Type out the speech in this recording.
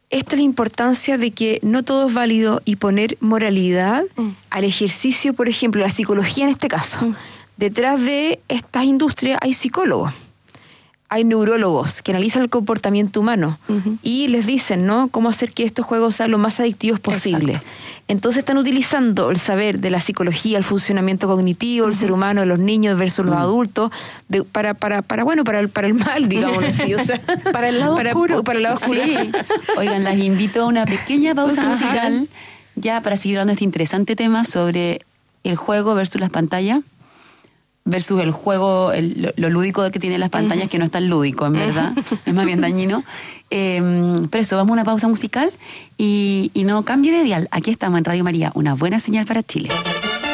esta es la importancia de que no todo es válido y poner moralidad al ejercicio, por ejemplo, la psicología en este caso. Detrás de estas industrias hay psicólogos, hay neurólogos que analizan el comportamiento humano y les dicen, ¿no?, cómo hacer que estos juegos sean lo más adictivos posible. Exacto. Entonces están utilizando el saber de la psicología, el funcionamiento cognitivo, el ser humano, de los niños versus los adultos, para el mal, digamos así, o sea, para el lado oscuro. Para el lado oscuro. Sí. Oigan, las invito a una pequeña pausa musical, ya para seguir hablando de este interesante tema sobre el juego versus las pantallas, versus el juego, lo lúdico que tienen las pantallas, que no es tan lúdico, en verdad, es más bien dañino. Pero eso, vamos a una pausa musical y no cambie de dial. Aquí estamos en Radio María, una buena señal para Chile.